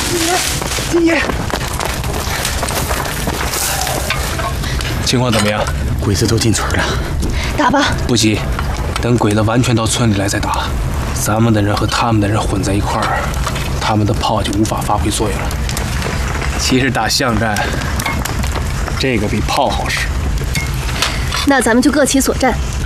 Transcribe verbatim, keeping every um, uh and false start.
金爷， 情况怎么样？ 鬼子都进村了， 打吧。 不急，等鬼子完全到村里来再打。咱们的人和他们的人混在一块儿，他们的炮就无法发挥作用了。其实打巷战，这个比炮好使。 那咱们就各起所战，